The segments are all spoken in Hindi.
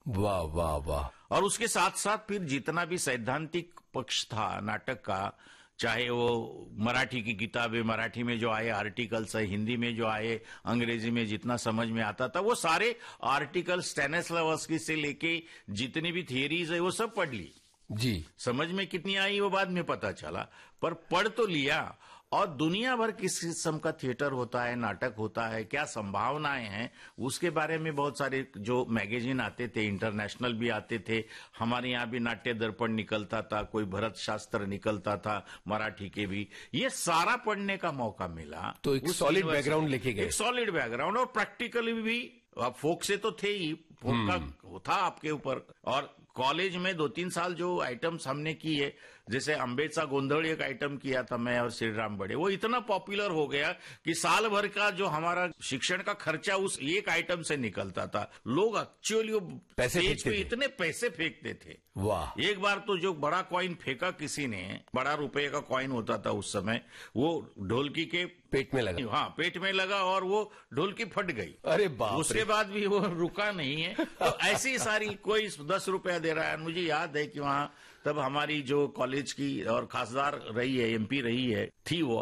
वाह वाह वाह। और उसके साथ साथ फिर जितना भी सैद्धांतिक पक्ष था नाटक का, चाहे वो मराठी की किताबें, मराठी में जो आए आर्टिकल्स है, हिंदी में जो आए, अंग्रेजी में जितना समझ में आता था, वो सारे आर्टिकल स्टैनिस्लावस्की से लेके जितनी भी थियरीज है वो सब पढ़ ली जी। समझ में कितनी आई वो बाद में पता चला, पर पढ़ तो लिया। और दुनिया भर किस किस्म का थिएटर होता है, नाटक होता है, क्या संभावनाएं हैं, उसके बारे में बहुत सारे जो मैगजीन आते थे, इंटरनेशनल भी आते थे, हमारे यहाँ भी नाट्य दर्पण निकलता था, कोई भरत शास्त्र निकलता था, मराठी के भी, ये सारा पढ़ने का मौका मिला। तो एक सॉलिड बैकग्राउंड लेके गए। एक सॉलिड बैकग्राउंड, और प्रैक्टिकली भी आप फोक से तो थे ही, फोक का था आपके ऊपर। और कॉलेज में 2-3 साल जो आइटम्स हमने किए, जैसे अंबेचा गोंधळ एक आइटम किया था मैं और श्रीराम बड़े, वो इतना पॉपुलर हो गया कि साल भर का जो हमारा शिक्षण का खर्चा उस एक आइटम से निकलता था। लोग एक्चुअली वो पैसे स्टेज पे फेंकते थे। इतने पैसे फेंकते थे। वाह। एक बार तो जो बड़ा कॉइन फेंका किसी ने, बड़ा रुपए का कॉइन होता था उस समय, वो ढोलकी के पेट में लगा। हाँ, पेट में लगा और वो ढोलकी फट गई। अरे बाप रे। उसके बाद भी वो रुका नहीं है। तो ऐसी सारी, कोई 10 रुपया दे रहा है। मुझे याद है कि वहां तब हमारी जो कॉलेज की और खासदार रही है, एमपी रही है, थी वो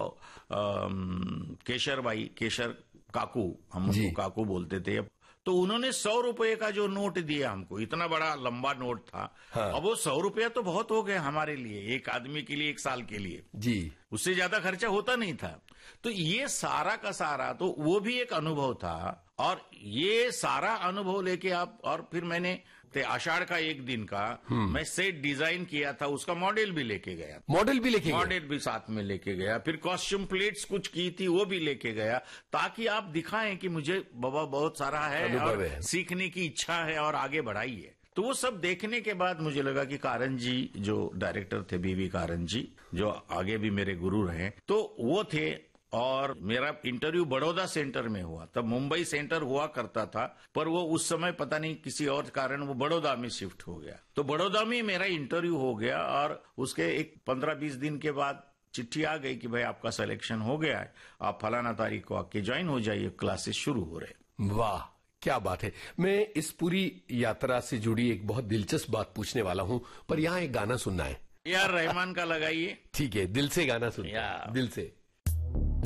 केशरबाई, केशर काकू, हम उनको काकू बोलते थे। तो उन्होंने 100 रुपए का जो नोट दिया हमको, इतना बड़ा लंबा नोट था। हाँ। अब वो 100 रुपया तो बहुत हो गया हमारे लिए, एक आदमी के लिए, एक साल के लिए जी, उससे ज्यादा खर्चा होता नहीं था। तो ये सारा का सारा, तो वो भी एक अनुभव था। और ये सारा अनुभव लेके आप, और फिर मैंने आषाढ़ का एक दिन का मैं सेट डिजाइन किया था, उसका मॉडल भी लेके गया। मॉडल भी लेके गए? मॉडल भी साथ में लेके गया। फिर कॉस्ट्यूम प्लेट्स कुछ की थी, वो भी लेके गया, ताकि आप दिखाएं कि मुझे बाबा बहुत सारा है और सीखने की इच्छा है और आगे बढ़ाइए। तो वो सब देखने के बाद मुझे लगा कि कारण जी जो डायरेक्टर थे, बीवी कारण जी, जो आगे भी मेरे गुरु रहे, तो वो थे। और मेरा इंटरव्यू बड़ौदा सेंटर में हुआ, तब मुंबई सेंटर हुआ करता था, पर वो उस समय पता नहीं किसी और कारण वो बड़ौदा में शिफ्ट हो गया। तो बड़ौदा में मेरा इंटरव्यू हो गया और उसके एक 15-20 दिन के बाद चिट्ठी आ गई कि भाई आपका सिलेक्शन हो गया है, आप फलाना तारीख को आके ज्वाइन हो जाइए, क्लासेस शुरू हो रहे। वाह, क्या बात है। मैं इस पूरी यात्रा से जुड़ी एक बहुत दिलचस्प बात पूछने वाला हूं, पर यहाँ एक गाना सुनना है। यार रहमान का लगाइए। ठीक है, दिल से गाना सुनिए, दिल से।